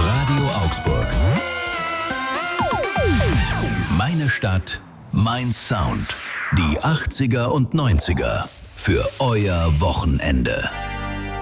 Radio Augsburg. Meine Stadt, mein Sound. Die 80er und 90er für euer Wochenende.